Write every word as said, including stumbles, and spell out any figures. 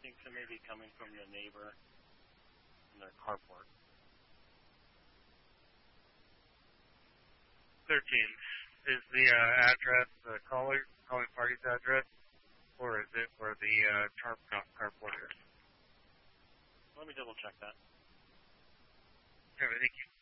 think it may be coming from your neighbor in their carport. thirteen. Is the uh, address the caller, calling party's address, or is it where the uh, car, carport is? Let me double check that. Okay, thank you.